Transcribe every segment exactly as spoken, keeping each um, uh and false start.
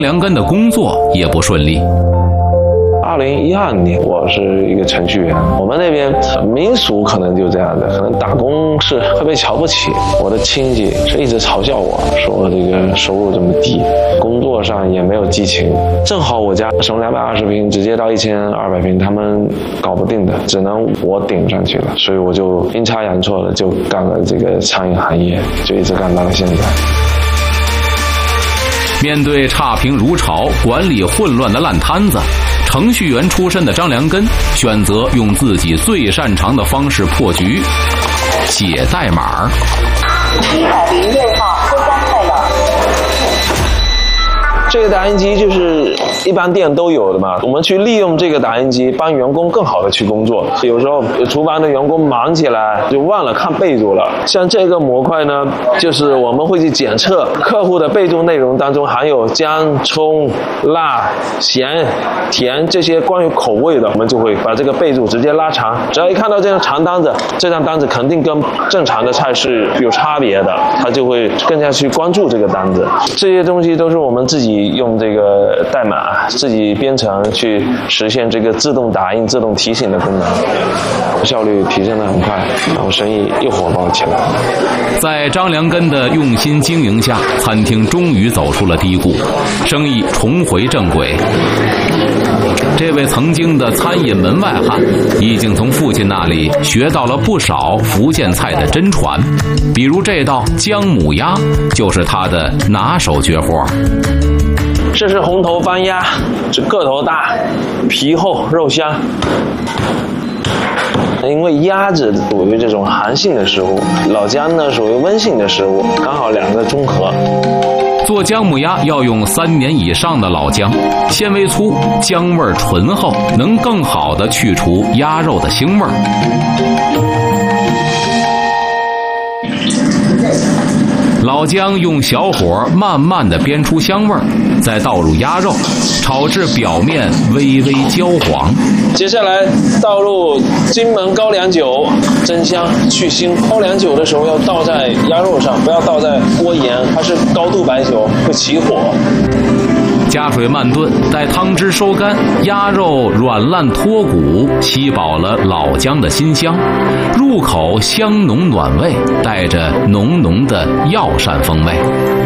梁根的工作也不顺利。 二零一二年，我是一个程序员。我们那边民俗可能就这样的，可能打工是会被瞧不起。我的亲戚是一直嘲笑我，说我这个收入这么低，工作上也没有激情。正好我家从两百二十平直接到一千二百平，他们搞不定的，只能我顶上去了。所以我就阴差阳错的就干了这个餐饮行业，就一直干到了现在。 面对差评如潮、管理混乱的烂摊子，程序员出身的张良根选择用自己最擅长的方式破局——写代码。 一百零六号收单快了。 这个打印机就是一般店都有的嘛，我们去利用这个打印机帮员工更好的去工作。有时候厨房的员工忙起来就忘了看备注了。像这个模块呢，就是我们会去检测客户的备注内容当中含有姜、葱、辣、咸、甜这些关于口味的，我们就会把这个备注直接拉长。只要一看到这张长单子，这张单子肯定跟正常的菜是有差别的，他就会更加去关注这个单子。这些东西都是我们自己用这个代码自己编程去实现这个自动打印、自动提醒的功能，效率提升得很快，然后生意又火爆起来。 在张良根的用心经营下，餐厅终于走出了低谷，生意重回正轨。这位曾经的餐饮门外汉，已经从父亲那里学到了不少福建菜的真传，比如这道姜母鸭就是他的拿手绝活。 这是红头番鸭，这个头大，皮厚，肉香。因为鸭子属于这种寒性的食物，老姜呢属于温性的食物，刚好两个中和。 做姜母鸭要用三年以上的老姜，纤维粗，姜味醇厚，能更好地去除鸭肉的腥味儿。老姜用小火慢慢地煸出香味儿，再倒入鸭肉，炒至表面微微焦黄。 接下来倒入金门高粱酒，增香去腥。高粱酒的时候要倒在鸭肉上，不要倒在锅沿，它是高度白酒，会起火。 加水慢炖，待汤汁收干，鸭肉软烂脱骨，吸饱了老姜的辛香，入口香浓暖胃，带着浓浓的药膳风味。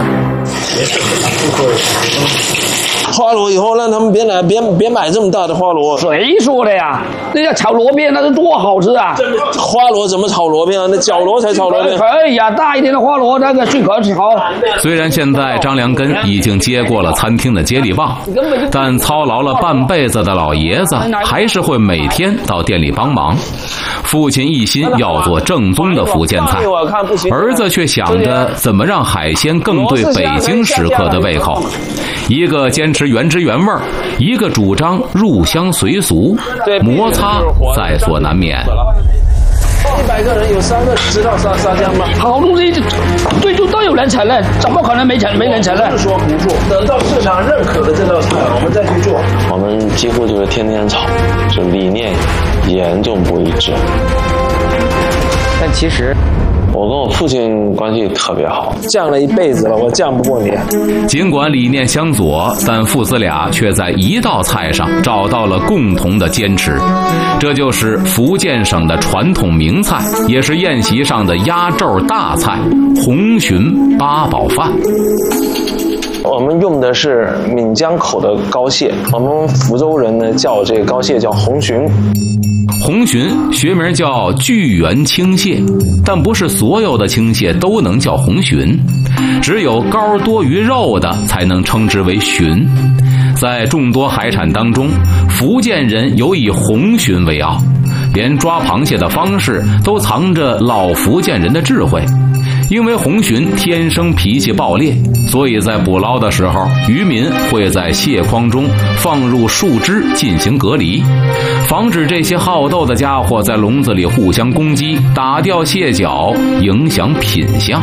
花螺以后让他们别来，别别买这么大的花螺。 谁说的呀？那叫炒螺边，那是多好吃啊！ 花螺怎么炒螺边啊？那角螺才炒螺边。 可以呀，大一点的花螺那个最可炒。 虽然现在张良根已经接过了餐厅的接力棒，但操劳了半辈子的老爷子还是会每天到店里帮忙。父亲一心要做正宗的福建菜，儿子却想着怎么让海鲜更对北京食客的胃口。一个坚持原汁原味，一个主张入乡随俗，摩擦在所难免。 一百个人有三个知道沙沙姜吗？ 好东西，最终都有人承认，怎么可能没承没人承认？ 不说不做，等到市场认可的这道菜，我们再去做。我们几乎就是天天吵，就理念严重不一致。 但其实我跟我父亲关系特别好，犟了一辈子了，我犟不过你。 尽管理念相左，但父子俩却在一道菜上找到了共同的坚持，这就是福建省的传统名菜，也是宴席上的压轴大菜——红鲟八宝饭。 我们用的是闽江口的膏蟹，我们福州人呢叫这个膏蟹叫红鲟。 红鲟学名叫巨源青蟹，但不是所有的青蟹都能叫红鲟，只有膏多于肉的才能称之为鲟。在众多海产当中，福建人有以红鲟为傲，连抓螃蟹的方式都藏着老福建人的智慧。因为红鲟天生脾气暴烈，所以在捕捞的时候，渔民会在蟹筐中放入树枝进行隔离，防止这些好斗的家伙在笼子里互相攻击，打掉蟹脚，影响品相。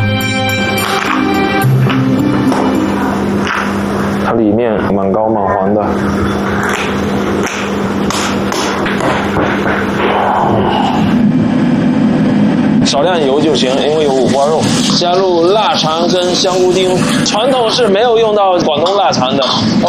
它里面蛮高蛮黄的。少量油就行，因为有五花肉，加入腊肠跟香菇丁。传统是没有用到广东腊肠的，